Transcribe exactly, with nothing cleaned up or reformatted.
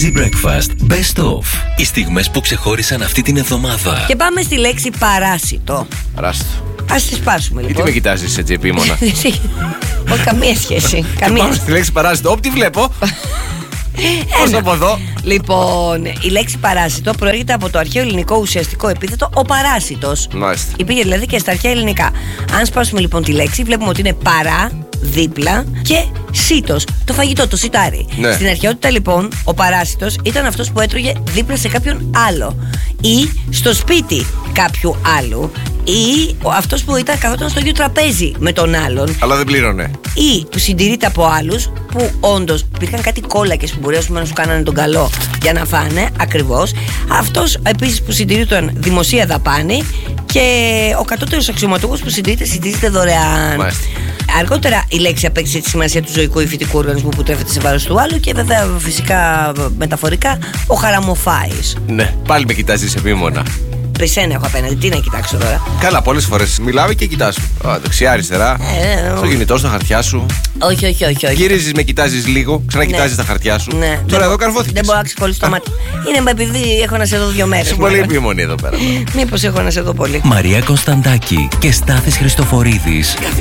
Easy Breakfast Best Of. Οι στιγμές που ξεχώρισαν αυτή την εβδομάδα. Και πάμε στη λέξη παράσιτο. Παράσιτο. Ας τη σπάσουμε λοιπόν. Γιατί με κοιτάζεις έτσι επίμονα? Όχι, καμία σχέση. Καμία. Πάμε στη λέξη παράσιτο. Όπ, τι βλέπω. Πώς το πω εδώ. Λοιπόν, η λέξη παράσιτο προέρχεται από το αρχαίο ελληνικό ουσιαστικό επίθετο ο παράσιτος. Μάλιστα. Υπήρχε δηλαδή και στα αρχαία ελληνικά. Αν σπάσουμε λοιπόν τη λέξη, βλέπουμε ότι είναι παρά, δίπλα και σίτος, το φαγητό, το σιτάρι. Ναι. Στην αρχαιότητα λοιπόν, ο παράσιτος ήταν αυτός που έτρωγε δίπλα σε κάποιον άλλο ή στο σπίτι κάποιου άλλου ή αυτός που ήταν καθόταν στο ίδιο τραπέζι με τον άλλον. Αλλά δεν πλήρωνε. Ή που συντηρείται από άλλους που όντως υπήρχαν κάτι κόλακες που μπορεί να σου κάνανε τον καλό για να φάνε, ακριβώς. Αυτός επίσης που συντηρείται δημοσία δαπάνη και ο κατώτερος αξιωματούχος που συντηρείται συντηρείται δωρεάν. Μάλιστα. Αργότερα η λέξη απέκτησε τη σημασία του ζωικού ή φυτικού οργανισμού που τρέφεται σε βάρος του άλλου και βέβαια φυσικά μεταφορικά ο χαραμοφάης. Ναι, πάλι με κοιτάζεις επίμονα. Εσένα έχω απέναντι, τι να κοιτάξω τώρα. Καλά, πολλές φορές μιλάμε και κοιτάς. Δεξιά-αριστερά. Ε, ε, στο κινητό, στα χαρτιά σου. Όχι, όχι, όχι. όχι. Γυρίζεις, με κοιτάζεις λίγο, ξανακοιτάζεις Ναι. τα χαρτιά σου. Ναι. Τώρα Δεν εδώ καρφώθηκες. Δεν μπορώ να ξεκολλήσω το μάτι. Είναι επειδή έχω να σε δω δύο μέρες. Είσαι πολύ επίμονη εδώ πέρα. Μήπως έχω να σε δω πολύ. Μαρία Κωνσταντάκη και Στάθης Χριστοφορίδης.